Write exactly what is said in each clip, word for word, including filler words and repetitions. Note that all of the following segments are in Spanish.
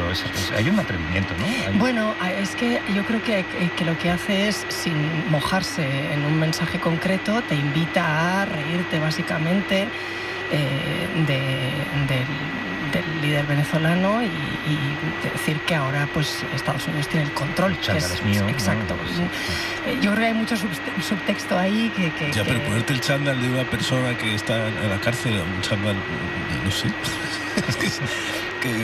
pero es, es, hay un atrevimiento, ¿no? Hay... Bueno, es que yo creo que, que lo que hace es, sin mojarse en un mensaje concreto, te invita a reírte básicamente eh, de, de, del líder venezolano y, y decir que ahora pues Estados Unidos tiene el control. El chándal es mío. Exacto. ¿No? Sí. Yo creo que hay mucho subtexto ahí que... que ya, que... pero ponerte el chándal de una persona que está en la cárcel, un chándal, no sé... es que... Es, que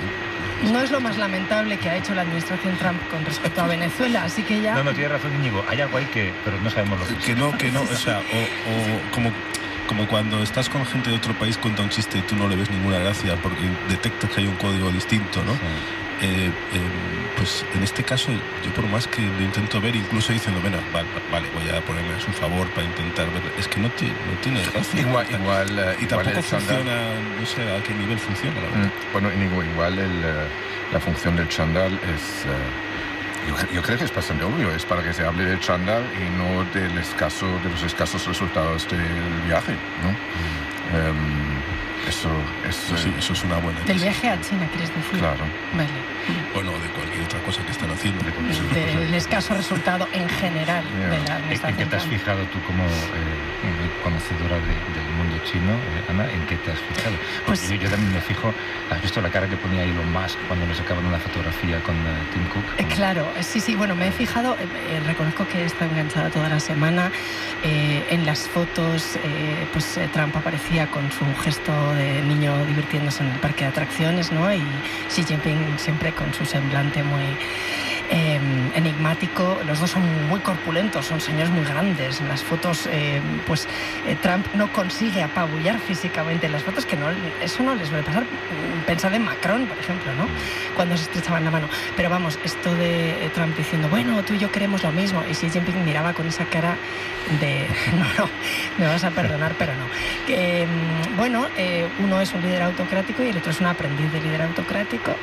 no es lo más lamentable que ha hecho la administración Trump con respecto a Venezuela, así que ya... No, no, tiene razón, Íñigo. Hay algo ahí que... pero no sabemos lo que es. Que no, que no, o sea, o, o como... Como cuando estás con gente de otro país, cuenta un chiste y tú no le ves ninguna gracia porque detectas que hay un código distinto, ¿no? Sí. Eh, eh, pues en este caso, yo por más que lo intento ver, incluso diciendo, bueno, vale, vale, voy a ponerme a su favor para intentar ver, es que no, te, no tiene gracia. Igual, igual, uh, y tampoco igual funciona, chándal, no sé a qué nivel funciona, la verdad. Mm, bueno, igual el, uh, la función del chándal es... Uh, Yo, yo creo que es bastante obvio, es para que se hable del chándal y no del escaso, de los escasos resultados del viaje, ¿no? Mm. Um, eso, eso, sí, eso es una buena Del tesis. Viaje a China, ¿quieres decir? Claro. Vale. Bueno, de cualquier otra cosa que están haciendo. Del de escaso resultado en general yeah. de la administración. ¿En qué te has fijado tú como eh, conocedora de, del mundo chino, eh, Ana? ¿En qué te has fijado? Porque pues, yo, yo también me fijo, ¿has visto la cara que ponía Elon Musk cuando le sacaban una fotografía con uh, Tim Cook? Eh, claro, sí, sí, bueno, me he fijado, eh, eh, reconozco que he estado enganchada toda la semana. Eh, en las fotos, eh, pues eh, Trump aparecía con su gesto de niño divirtiéndose en el parque de atracciones, ¿no? Y Xi Jinping siempre con su semblante muy eh, enigmático. Los dos son muy corpulentos, son señores muy grandes. En las fotos, eh, pues eh, Trump no consigue apabullar físicamente en las fotos, que no, eso no les suele pasar. Pensad en Macron, por ejemplo, ¿no? Cuando se estrechaban la mano. Pero vamos, esto de Trump diciendo, bueno, tú y yo queremos lo mismo, y Xi Jinping miraba con esa cara de, no, no, me vas a perdonar, pero no. Que, bueno, eh, uno es un líder autocrático y el otro es un aprendiz de líder autocrático.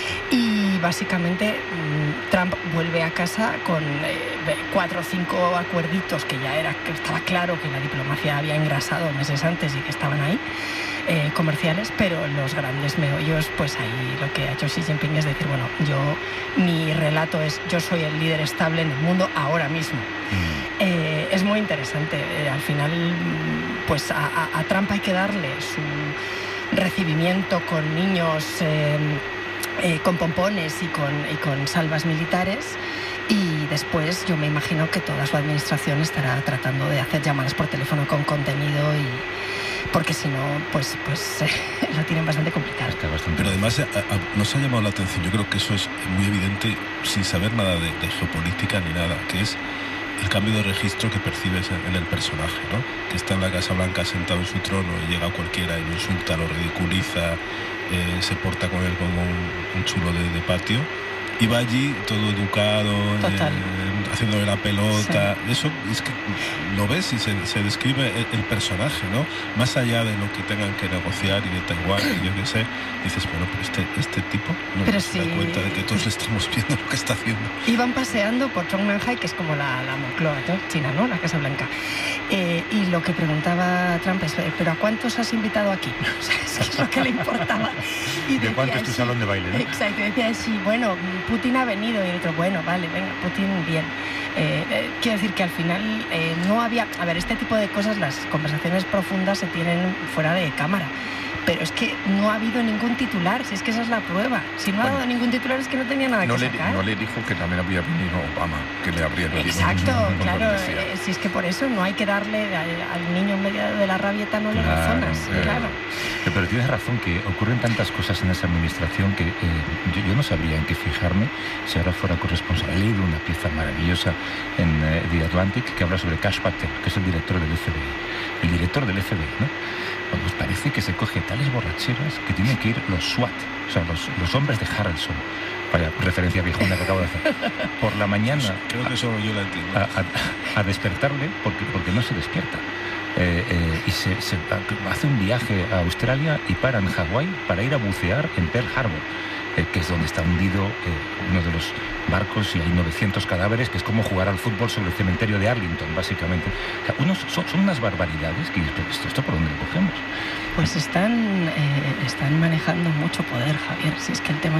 Y básicamente Trump vuelve a casa con eh, cuatro o cinco acuerditos que ya era, que estaba claro que la diplomacia había engrasado meses antes y que estaban ahí, eh, comerciales, pero los grandes meollos, pues ahí lo que ha hecho Xi Jinping es decir, bueno, yo, mi relato es, yo soy el líder estable en el mundo ahora mismo. Mm. Eh, es muy interesante. Eh, al final, pues a, a, a Trump hay que darle su recibimiento con niños... Eh, Eh, con pompones y con, y con salvas militares, y después yo me imagino que toda su administración estará tratando de hacer llamadas por teléfono con contenido, y porque si no, pues, pues eh, lo tienen bastante complicado. Pero además a, a, nos ha llamado la atención, yo creo que eso es muy evidente sin saber nada de, de geopolítica ni nada, que es el cambio de registro que percibes en el personaje, ¿no? Que está en la Casa Blanca sentado en su trono y llega cualquiera y lo insulta, lo ridiculiza, eh, se porta con él como un, un chulo de, de patio, y va allí todo educado, eh, haciéndole la pelota. Sí. Eso es que lo ves y se, se describe el, el personaje, ¿no? Más allá de lo que tengan que negociar y de Taiwán, y yo qué sé, dices, bueno, pero este, este tipo no pero se sí. da cuenta de que todos le estamos viendo lo que está haciendo. Iban paseando por Zhongmenhai, que es como la, la Moncloa, ¿no? China, ¿no? La Casa Blanca. Eh, y lo que preguntaba Trump es, ¿pero a cuántos has invitado aquí? O sea, es, que es lo que le importaba. Y ¿de cuánto es tu salón de baile, no? Exacto, decía, sí, bueno, Putin ha venido, y el otro, bueno, vale, venga, Putin, bien. Eh, eh, quiero decir que al final eh, no había... A ver, este tipo de cosas, las conversaciones profundas se tienen fuera de cámara. Pero es que no ha habido ningún titular, si es que esa es la prueba. Si no bueno, ha dado ningún titular es que no tenía nada no que le, sacar. No le dijo que también había venido Obama, que le habría venido. Exacto, no, claro, eh, si es que por eso no hay que darle al, al niño en medio de la rabieta, no le claro, razonas, eh, claro. Pero tienes razón, que ocurren tantas cosas en esa administración que eh, yo, yo no sabría en qué fijarme si ahora fuera corresponsal. He leído una pieza maravillosa en eh, The Atlantic que habla sobre Kash Patel, que es el director del F B I. El director del F B I, ¿no? Pues parece que se coge tales borracheras que tienen que ir los SWAT, o sea, los, los hombres de Harrelson, vaya referencia viejuna que acabo de hacer, por la mañana. Creo que eso yo la entiendo. A, a, a despertarle porque, porque no se despierta. Eh, eh, y se, se hace un viaje a Australia y para en Hawái para ir a bucear en Pearl Harbor, eh, que es donde está hundido eh, uno de los barcos, y hay novecientos cadáveres, que es como jugar al fútbol sobre el cementerio de Arlington, básicamente. O sea, unos, son, son unas barbaridades que esto, esto por dónde lo cogemos. Pues están, eh, están manejando mucho poder, Javier, si es que el tema